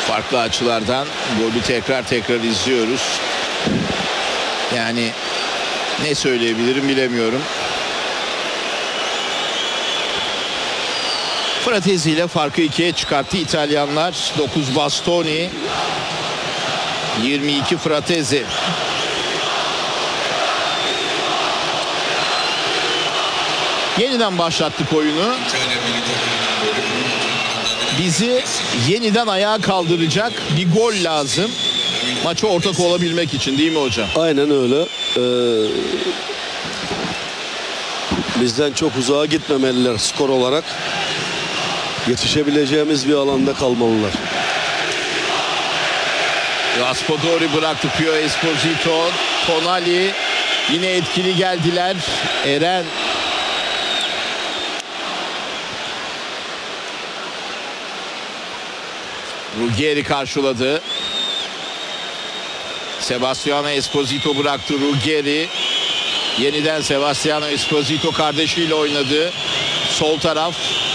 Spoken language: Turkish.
Farklı açılardan golü tekrar izliyoruz. Yani ne söyleyebilirim bilemiyorum. Fratesi ile farkı 2'ye çıkarttı İtalyanlar. 9 Bastoni, 22 Fratesi. Yeniden başlattık oyunu. Bizi yeniden ayağa kaldıracak bir gol lazım. Maça ortak olabilmek için, değil mi hocam? Aynen öyle. Bizden çok uzağa gitmemeliler skor olarak. Yetişebileceğimiz bir alanda kalmalılar. Raspadori bıraktı. Pio Esposito, Tonali yine etkili geldiler. Eren Ruggeri karşıladı. Sebastiano Esposito bıraktı. Ruggeri yeniden Sebastiano Esposito kardeşiyle oynadı. Sol taraf